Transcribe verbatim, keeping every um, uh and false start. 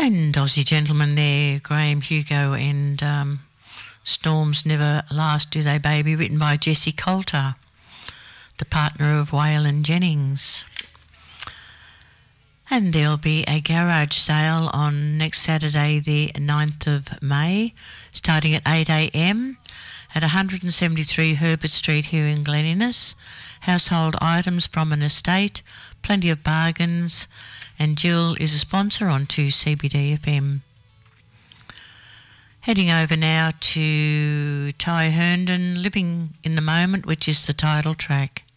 And Aussie Gentleman there, Graham Hugo and um, Storms Never Last, Do They Baby, written by Jesse Coulter, the partner of Waylon Jennings. And there'll be a garage sale on next Saturday the ninth of May, starting at eight a m at one seventy-three Herbert Street here in Glen Innes. Household items from an estate, plenty of bargains, and Jill is a sponsor on two C B D F M. Heading over now to Ty Herndon, Living in the Moment, which is the title track.